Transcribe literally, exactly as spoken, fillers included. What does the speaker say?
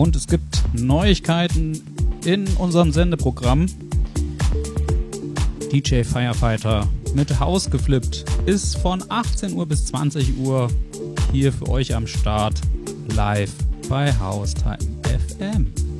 Und es gibt Neuigkeiten in unserem Sendeprogramm. D J Firefighter mit Haus geflippt ist von achtzehn Uhr bis zwanzig Uhr hier für euch am Start live bei Haustime F M.